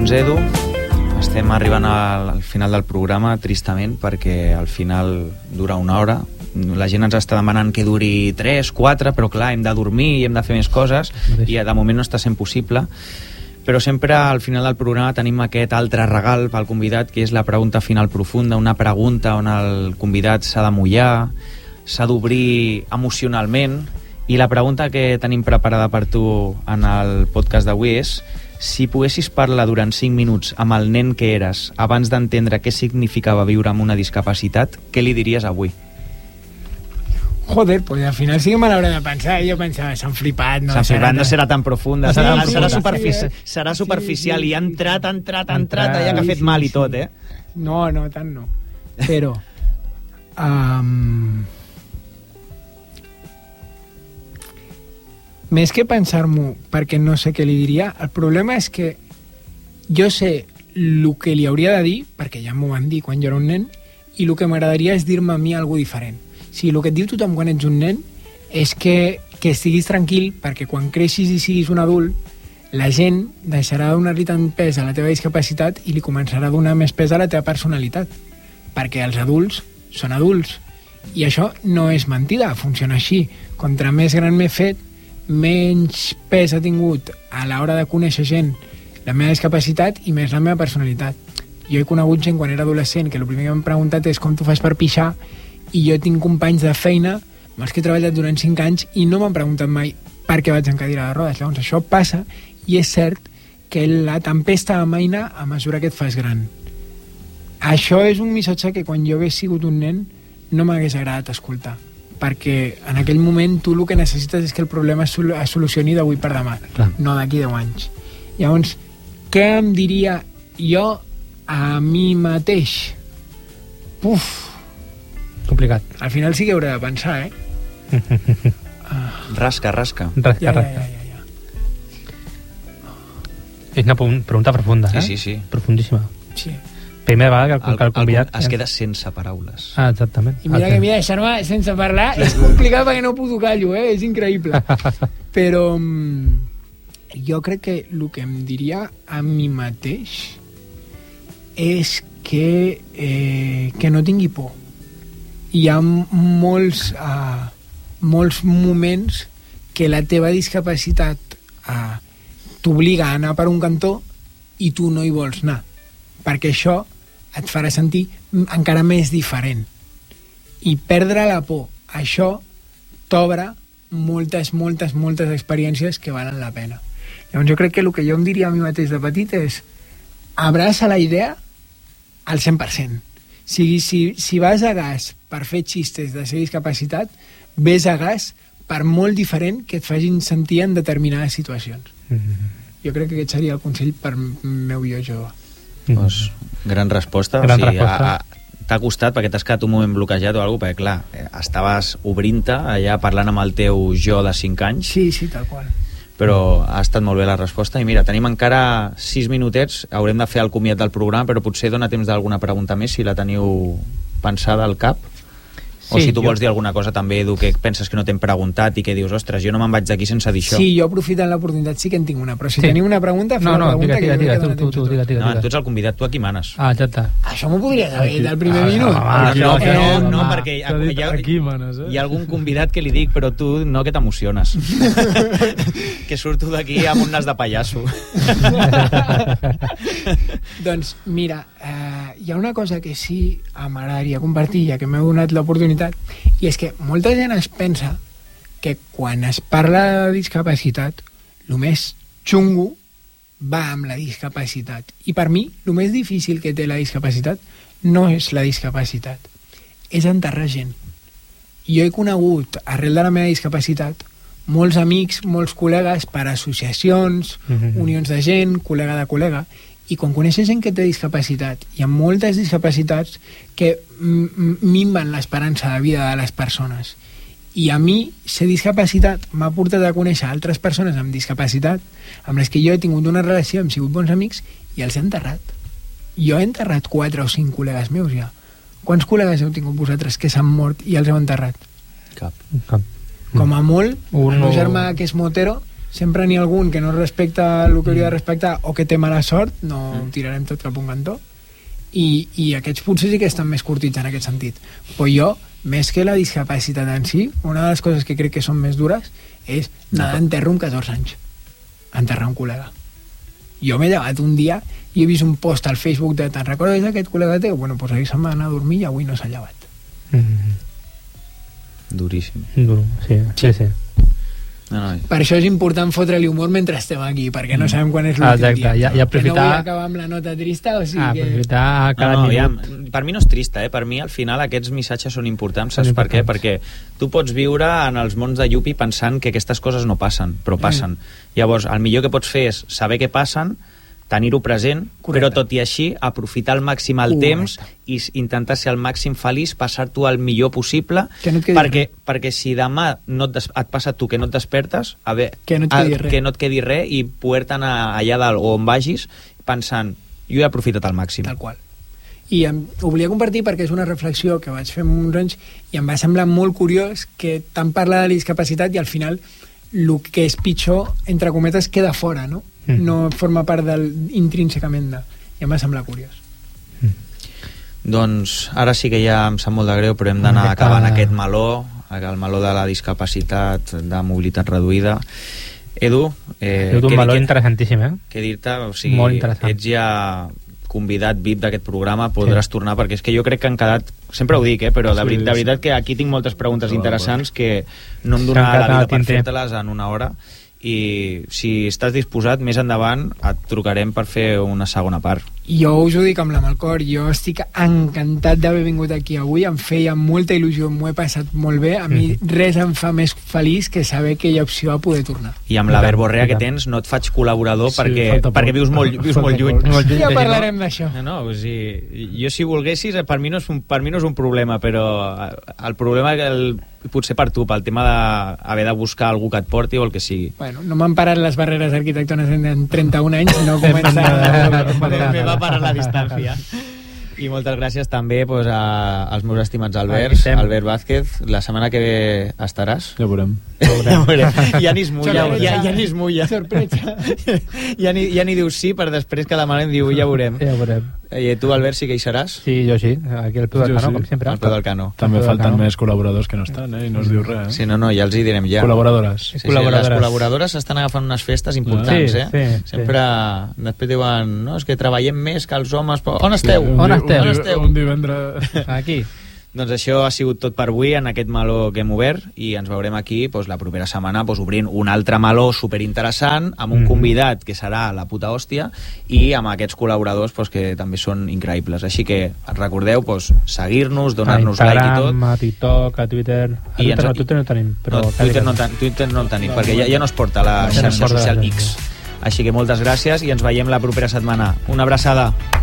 Doncs Edu, estem arribant al final del programa, tristament, perquè al final dura una hora. La gent ens està demanant que duri 3, 4, però clar, hem de dormir i hem de fer més coses i de moment no està sent possible. Però sempre al final del programa tenim aquest altre regal pel convidat, que és la pregunta final profunda, una pregunta on el convidat s'ha de mullar, s'ha d'obrir emocionalment, i la pregunta que tenim preparada per tu en el podcast d'avui és: si poguessis parlar durant 5 minuts amb el nen que eres abans d'entendre què significava viure amb una discapacitat, què li diries avui? Joder, pues al final sí que me l'hauré de pensar. Jo pensava, s'han flipat, no? S'han flipat, no serà tan profunda, serà Sí, superficial, sí, i ha entrat, ja que ha fet mal i tot, eh? No, tant no. Però... més que pensar-m'ho perquè no sé què li diria, el problema és que jo sé el que li hauria de dir, perquè ja m'ho van dir quan jo era un nen, i el que m'agradaria és dir-me a mi alguna diferent. O sigui, el que et diu tothom quan ets un nen és que estiguis tranquil, perquè quan creixis i siguis un adult, la gent deixarà de donar-li tant pes a la teva discapacitat i li començarà a donar més pes a la teva personalitat, perquè els adults són adults. I això no és mentida, funciona així. Contra més gran m'he fet, menys pes ha tingut a l'hora de conèixer gent la meva discapacitat i més la meva personalitat. Jo he conegut gent quan era adolescent que el primer que m'han preguntat és com tu fas per pixar, i jo tinc companys de feina amb els que he treballat durant 5 anys i no m'han preguntat mai per què vaig en cadira de rodes. Llavors això passa, i és cert que la tempesta amaina a mesura que et fas gran. Això és un missatge que quan jo hagués sigut un nen no m'hagués agradat escoltar, perquè en aquell moment tu el que necessites és que el problema es solucioni d'avui per demà, no d'aquí 10 anys. Llavors, què em diria jo a mi mateix? Complicat. Al final sí que hauré de pensar, eh? Rasca. Ja. És una pregunta profunda, eh? Sí. Profundíssima. Sí. Primera vegada que el convidat... Es queda sense paraules. Ah, exactament. I mira que m'hi deixar-me sense parlar és complicat perquè no puc callo, eh? És increïble. Però jo crec que el que em diria a mi mateix és que no tingui por. Hi ha molts moments que la teva discapacitat t'obliga a anar per un cantó i tu no hi vols anar, perquè això et farà sentir encara més diferent. I perdre la por, això t'obre moltes experiències que valen la pena. Llavors jo crec que el que jo em diria a mi mateix de petit és: abraça la idea al 100%. Si vas a gas per fer xistes de ser discapacitat, ves a gas per molt diferent que et facin sentir en determinades situacions. Jo crec que aquest seria el consell per meu jo jove. Pues, gran resposta. T'ha costat perquè t'has quedat un moment bloquejat o alguna cosa, perquè clar, estaves obrint-te allà parlant amb el teu jo de 5 anys. Sí, tal qual. Però ha estat molt bé la resposta. I mira, tenim encara 6 minutets, haurem de fer el comiat del programa, però potser dona temps d'alguna pregunta més, si la teniu pensada al cap. O si tu vols dir alguna cosa també, Edu, que penses que no t'hem preguntat i que dius, ostres, jo no me'n vaig d'aquí sense dir això. Sí, jo aprofitant l'oportunitat sí que en tinc una, però si teniu una pregunta, feu una pregunta. No, tu ets el convidat, tu aquí manes. Ah, ja està. Això m'ho podries haver del primer minut. No, perquè hi ha algun convidat que li dic, però tu no, que t'emociones. Que surto d'aquí amb un nas de pallasso. Doncs mira, hi ha una cosa que sí m'agradaria compartir, ja que m'heu donat l'oportunitat, i és que molta gent es pensa que quan es parla de discapacitat el més xungo va amb la discapacitat, i per mi el més difícil que té la discapacitat no és la discapacitat, és enterrar gent. Jo he conegut arrel de la meva discapacitat molts amics, molts col·legues per associacions, unions de gent, col·lega de col·lega, i quan coneixes gent que té discapacitat, hi ha moltes discapacitats que minven l'esperança de vida de les persones. I a mi, ser discapacitat m'ha portat a conèixer altres persones amb discapacitat amb les que jo he tingut una relació, hem sigut bons amics, i els he enterrat. Jo he enterrat 4 o 5 col·legues meus ja. Quants col·legues heu tingut vosaltres que s'han mort i els heu enterrat? Cap. Com a molt, el meu germà, que és motero, sempre n'hi ha algun que no respecta el que hauria de respectar o que té mala sort, no ho tirarem tot cap a un cantó, i aquests potser sí que estan més curtits en aquest sentit. Però jo, més que la discapacitat en si, una de les coses que crec que són més dures és anar d'enterro amb 14 anys, enterrar un col·lega. Jo m'he llevat un dia i he vist un post al Facebook de te'n recordes d'aquest col·lega teu? Bueno, doncs ahir se'n va anar a dormir i avui no s'ha llevat. Duríssim. Sí. No. Per això és important fotre-li humor mentre estem aquí, perquè no sabem quan és l'últim dia. I aprofitar... Que no vull acabar amb la nota trista, o sigui que... Aprofitar cada minut. Per mi no és trista, Per mi al final aquests missatges són importants, saps per què? Perquè tu pots viure en els mons de Yuppie pensant que aquestes coses no passen, però passen. Llavors, el millor que pots fer és saber què passen, tenir-ho present, però tot i així aprofitar al màxim el temps i intentar ser al màxim feliç, passar-t'ho el millor possible, perquè si demà et passa a tu que no et despertes, que no et quedi res i poder-te anar allà dalt o on vagis pensant, jo he aprofitat al màxim. Tal qual. I ho volia compartir perquè és una reflexió que vaig fer uns anys i em va semblar molt curiós que tant parla de la discapacitat i al final el que és pitjor, entre cometes, queda fora, no? No forma part intrínsecament de... I em va semblar curiós. Doncs ara sí que ja em sap molt de greu, però hem d'anar acabant aquest meló, el meló de la discapacitat, de mobilitat reduïda. Edu, un meló interessantíssim, què dir-te? O sigui, molt interessant. Ets ja convidat VIP d'aquest programa, podràs tornar, perquè és que jo crec que han quedat, sempre ho dic, però de veritat que aquí tinc moltes preguntes interessants que no em donarà la vida per fer-te-les en una hora, i si estàs disposat, més endavant et trucarem per fer una segona part. Jo us ho dic amb la mà al cor, jo estic encantat d'haver vingut aquí avui, em feia molta il·lusió, m'ho he passat molt bé, a mi res em fa més feliç que saber que hi ha opció a poder tornar. I amb la verborrea que tens no et faig col·laborador perquè vius molt lluny. Ja parlarem d'això. No, o sigui, jo si volguessis, per mi no és un problema, però el problema potser per tu, pel tema d'haver de buscar algú que et porti o el que sigui. Bueno, no m'han parat les barreres arquitectòniques en 31 anys, no comença me va parar la distància. I moltes gràcies també als meus estimats Albert Vázquez. La setmana que ve estaràs? Ja veurem. Ja ni es mulla. Sorpresa. Ja ni dius sí, per després que demanem diu ja veurem. I tu, Albert, sí que hi seràs? Sí, jo sí, aquí al peu del canó, com sempre. Al peu del canó. També falten més col·laboradors que no estan, i no es diu res. Sí, no, ja els hi direm ja. Col·laboradores. Les col·laboradores estan agafant unes festes importants, Sempre després diuen, no, és que treballem més que els homes. On esteu? Un divendres. Aquí. Doncs això ha sigut tot per avui en aquest meló que hem obert i ens veurem aquí la propera setmana obrint un altre meló superinteressant amb un convidat que serà la puta hòstia i amb aquests col·laboradors que també són increïbles. Així que recordeu seguir-nos, donar-nos like i tot. A TikTok, a Twitter. A Twitter no tenim. Twitter no el tenim perquè ja no es porta la xarxa social X. Així que moltes gràcies i ens veiem la propera setmana. Una abraçada.